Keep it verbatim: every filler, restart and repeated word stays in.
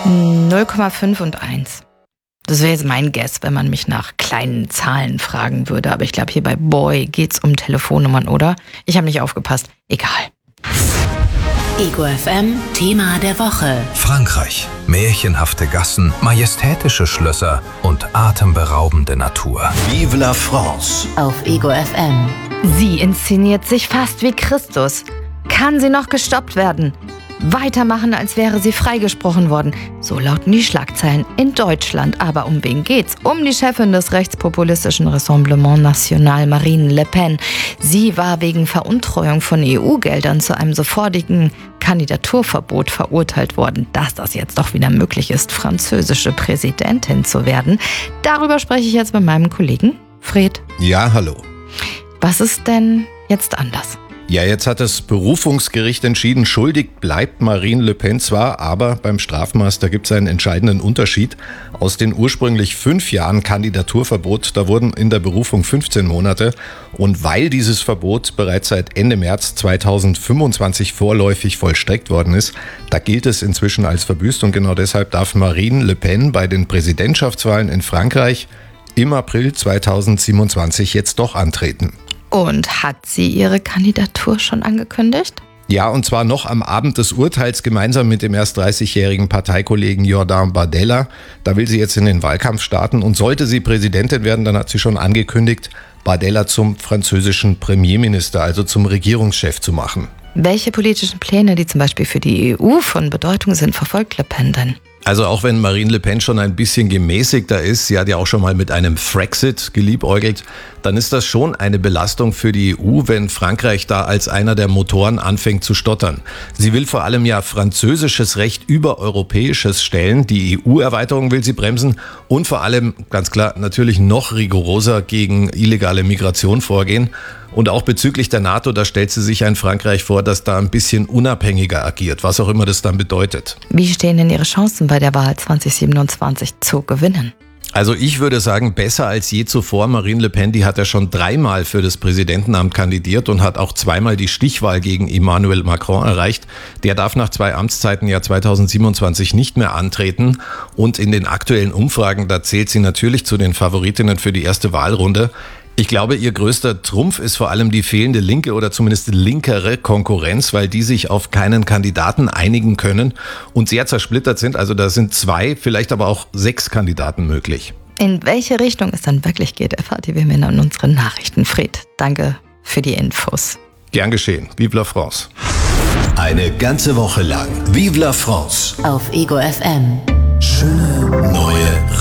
null Komma fünf und eins. Das wäre jetzt mein Guess, wenn man mich nach kleinen Zahlen fragen würde. Aber ich glaube, hier bei Boy geht's um Telefonnummern, oder? Ich habe nicht aufgepasst. Egal. Ego F M, Thema der Woche. Frankreich. Märchenhafte Gassen, majestätische Schlösser und atemberaubende Natur. Vive la France. Auf Ego F M. Sie inszeniert sich fast wie Christus. Kann sie noch gestoppt werden? Weitermachen, als wäre sie freigesprochen worden. So lauten die Schlagzeilen in Deutschland. Aber um wen geht's? Um die Chefin des rechtspopulistischen Rassemblement National, Marine Le Pen. Sie war wegen Veruntreuung von E U-Geldern zu einem sofortigen Kandidaturverbot verurteilt worden. Dass das jetzt doch wieder möglich ist, französische Präsidentin zu werden. Darüber spreche ich jetzt mit meinem Kollegen Fred. Ja, hallo. Was ist denn jetzt anders? Ja, jetzt hat das Berufungsgericht entschieden, schuldig bleibt Marine Le Pen zwar, aber beim Strafmaß, da gibt es einen entscheidenden Unterschied. Aus den ursprünglich fünf Jahren Kandidaturverbot, da wurden in der Berufung fünfzehn Monate. Und weil dieses Verbot bereits seit Ende März zweitausendfünfundzwanzig vorläufig vollstreckt worden ist, da gilt es inzwischen als verbüßt. Und genau deshalb darf Marine Le Pen bei den Präsidentschaftswahlen in Frankreich im April zweitausendsiebenundzwanzig jetzt doch antreten. Und hat sie ihre Kandidatur schon angekündigt? Ja, und zwar noch am Abend des Urteils gemeinsam mit dem erst dreißigjährigen Parteikollegen Jordan Bardella. Da will sie jetzt in den Wahlkampf starten und sollte sie Präsidentin werden, dann hat sie schon angekündigt, Bardella zum französischen Premierminister, also zum Regierungschef zu machen. Welche politischen Pläne, die zum Beispiel für die E U von Bedeutung sind, verfolgt Le Pen denn? Also auch wenn Marine Le Pen schon ein bisschen gemäßigter ist, sie hat ja auch schon mal mit einem Frexit geliebäugelt, dann ist das schon eine Belastung für die E U, wenn Frankreich da als einer der Motoren anfängt zu stottern. Sie will vor allem ja französisches Recht über europäisches stellen, die E U-Erweiterung will sie bremsen und vor allem, ganz klar, natürlich noch rigoroser gegen illegale Migration vorgehen. Und auch bezüglich der NATO, da stellt sie sich ein Frankreich vor, das da ein bisschen unabhängiger agiert, was auch immer das dann bedeutet. Wie stehen denn Ihre Chancen bei der Wahl zweitausendsiebenundzwanzig zu gewinnen? Also ich würde sagen, besser als je zuvor. Marine Le Pen, die hat ja schon dreimal für das Präsidentenamt kandidiert und hat auch zweimal die Stichwahl gegen Emmanuel Macron erreicht. Der darf nach zwei Amtszeiten ja zweitausendsiebenundzwanzig nicht mehr antreten. Und in den aktuellen Umfragen, da zählt sie natürlich zu den Favoritinnen für die erste Wahlrunde. Ich glaube, ihr größter Trumpf ist vor allem die fehlende linke oder zumindest linkere Konkurrenz, weil die sich auf keinen Kandidaten einigen können und sehr zersplittert sind. Also da sind zwei, vielleicht aber auch sechs Kandidaten möglich. In welche Richtung es dann wirklich geht, erfahrt ihr wie immer in unseren Nachrichten. Fred, danke für die Infos. Gern geschehen. Vive la France. Eine ganze Woche lang Vive la France. Auf Ego F M. Schöne neue